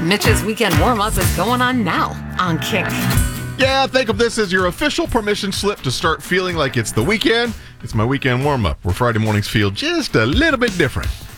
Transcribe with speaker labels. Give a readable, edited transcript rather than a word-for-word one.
Speaker 1: Mitch's weekend warm-up is going on now on Kink.
Speaker 2: Yeah, think of this as your official permission slip to start feeling like it's the weekend. It's my weekend warm-up, where Friday mornings feel just a little bit different.